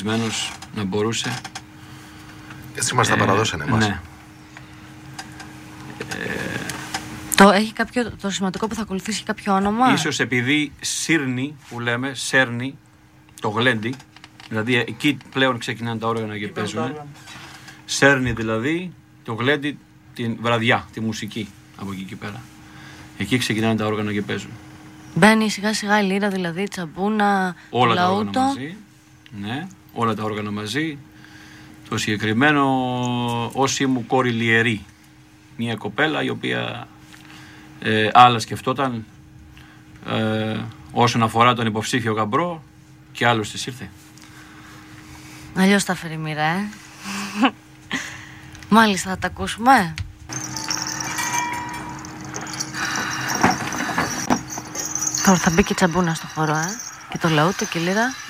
ευτυχισμένος να μπορούσε. Έτσι μας τα παραδώσανε εμάς. Ναι. Έχει το σημαντικό που θα ακολουθήσει κάποιο όνομα. Ίσως επειδή σύρνει που λέμε, σέρνει το γλέντι, δηλαδή εκεί πλέον ξεκινάνε τα όργανα και παίζουν. Σέρνει δηλαδή το γλέντι την βραδιά, τη μουσική από εκεί και πέρα. Εκεί ξεκινάνε τα όργανα και παίζουν. Μπαίνει σιγά σιγά η λύρα, δηλαδή τσαμπούνα, όλα τα λαούτο. όργανα μαζί. Ναι, όλα τα όργανα μαζί. Το συγκεκριμένο όσοι μου κόρη Λιερή. Μια κοπέλα η οποία άλλα σκεφτόταν όσον αφορά τον υποψήφιο γαμπρό και άλλος της ήρθε. Αλλιώς τα φέρει μοίρα, Μάλιστα, θα τα ακούσουμε. Τώρα θα μπει και η τσαμπούνα στο χώρο, και το λαούτο και η λύρα.